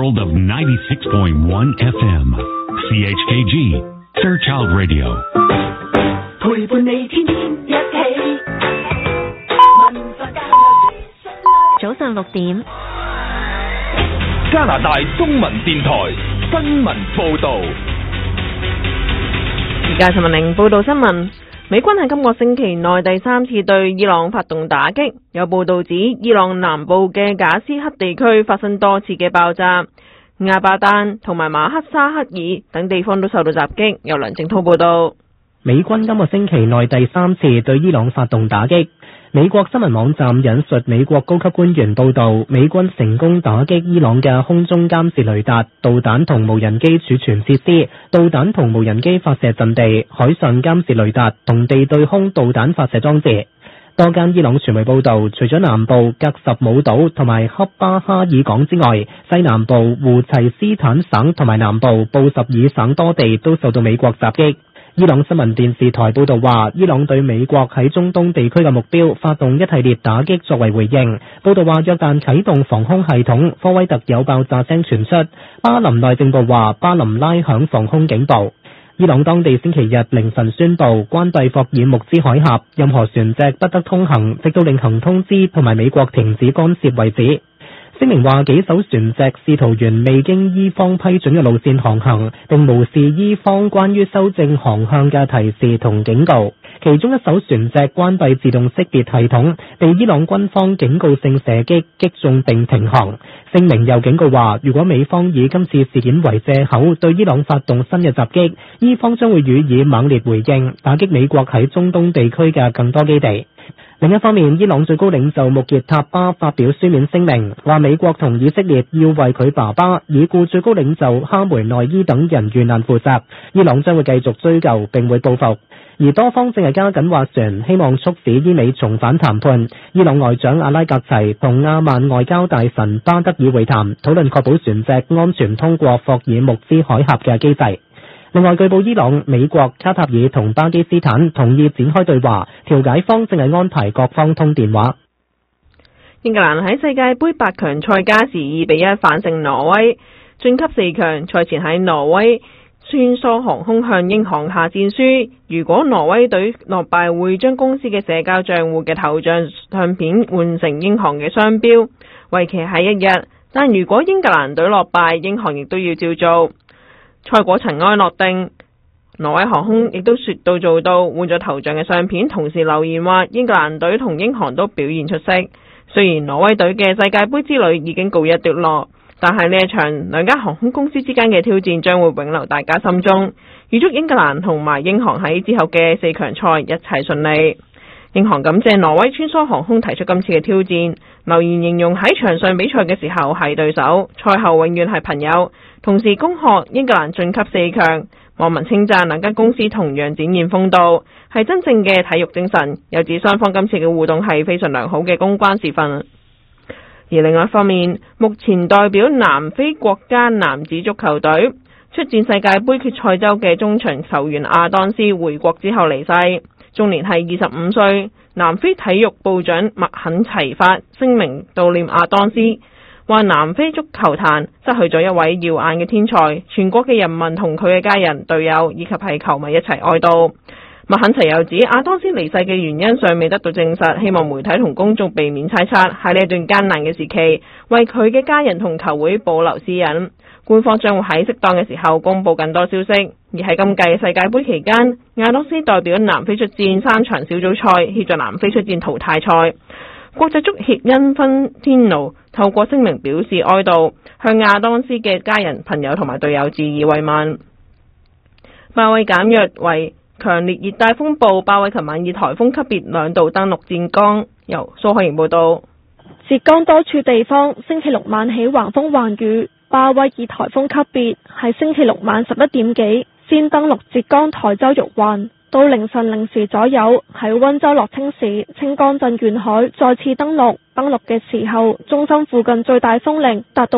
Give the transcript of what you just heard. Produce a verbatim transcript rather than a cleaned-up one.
world of ninety-six point one F M C H K G Fairchild Radio。 陪伴你天天一起。 早上六點， 加拿大中文電台新聞報道。 而家陳文玲報道新聞。美軍喺今個星期內第三次對伊朗發動打擊，有報道指伊朗南部嘅賈斯克地區發生多次嘅爆炸，亞巴丹同埋馬克沙克爾等地方都受到襲擊。由梁正濤報道。 美軍今個星期內第三次對伊朗發動打擊。美國新聞網站引述美國高級官員報道，美軍成功打擊伊朗嘅空中監視雷達、導彈同無人機儲存設施、導彈同無人機發射陣地、海上監視雷達同地對空導彈發射裝置。多間伊朗傳媒報道，除咗南部格什姆島同埋恰巴哈爾港之外，西南部胡齊斯坦省同埋南部布什爾省多地都受到美國襲擊。伊朗新聞電視台報道話，伊朗對美國喺中東地區嘅目標發動一系列打擊作為回應。報道話，約旦啟動防空系統，科威特有爆炸聲傳出。巴林內政部話，巴林拉響防空警報。伊朗當地星期日凌晨宣布關閉霍爾木茲海峽，任何船隻不得通行，直到另行通知同埋美國停止干涉為止。聲明話，幾艘船隻試圖沿未經伊方批准嘅路線航行，並無視伊方關於修正航向嘅提示同警告。其中一艘船隻關閉自動識別系統，被伊朗軍方警告性射擊擊中並停航。聲明又警告話，如果美方以今次事件為借口對伊朗發動新嘅襲擊，伊方將會予以猛烈回應，打擊美國喺中東地區嘅更多基地。另一方面，伊朗最高領袖穆傑塔巴發表書面聲明，話美國同以色列要為佢爸爸已故最高領袖哈梅內伊等人遇難負責，伊朗將會繼續追究並會報復。而多方正係加緊斡旋，希望促使伊美重返談判。伊朗外長阿拉格齊同阿曼外交大臣巴德爾會談，討論確保船隻安全通過霍爾木茲海峽嘅機制。另外，據報伊朗、美國、卡塔爾同巴基斯坦同意展開對話，調解方正係安排各方通電話。 英格蘭喺世界盃八強賽加時二比一反勝挪威，晉級四強。賽前喺挪威穿梭航空向英航下戰書，如果挪威隊落敗，會將公司嘅社交賬戶嘅頭像相片換成英航嘅商標，為期係一日。但如果英格蘭隊落敗，英航亦都要照做。賽果塵埃落定，挪威航空亦都說到做到，換咗頭像嘅相片，同時留言話英格蘭隊同英航都表現出色。雖然挪威隊嘅世界盃之旅已經告一段落，但係呢一場兩家航空公司之間嘅挑戰將會永留大家心中。預祝英格蘭同埋英航喺之後嘅四強賽一切順利。英航感謝挪威穿梭航空提出今次嘅挑戰，留言形容喺場上比賽嘅時候係對手，賽後永遠係朋友。同時恭賀英格蘭晉級四強，網民稱讚兩間公司同樣展現風度，係真正嘅體育精神。又指雙方今次嘅互動係非常良好嘅公關示範。而另外一方面，目前代表南非國家男子足球隊出戰世界盃決賽周嘅中場球員亞當斯回國之後離世，終年係二十五歲。南非體育部長麥肯齊發聲明悼念亞當斯，話南非足球壇失去咗一位耀眼嘅天才，全國嘅人民同佢嘅家人、隊友以及係球迷一齊哀悼。麥肯齊又指亞當斯離世嘅原因尚未得到證實，希望媒體同公眾避免猜測，喺呢一段艱難嘅時期為佢嘅家人同球會保留私隱。官方將會喺適當嘅時候公布更多消息。而喺今屆世界盃期間，亞當斯代表南非出戰三場小組賽，協助南非出戰淘汰賽。國際足協因芬天奴透過聲明表示哀悼，向亞當斯嘅家人、朋友同埋隊友致以慰問。鮑威減弱為強烈熱帶風暴，鮑威琴晚以颱風級別兩度登陸浙江。由蘇海瑩報道。 浙江多處地方星期六晚起橫風橫雨，鮑威以颱風級別喺星期六晚十一點幾先登陸浙江台州玉環，到凌晨零時左右喺溫州樂清市清江鎮沿海再次登陸。登陸嘅時候，中心附近最大風力達到